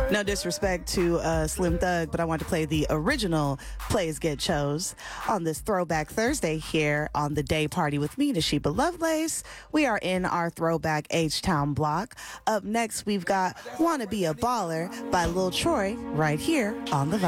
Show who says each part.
Speaker 1: No disrespect to Slim Thug, but I want to play the original Plays Get Chose on this Throwback Thursday here on the Day Party with me, Nashiba Lovelace. We are in our Throwback H-Town block. Up next, we've got Wanna Be a Baller by Lil Troy right here on The Vibe.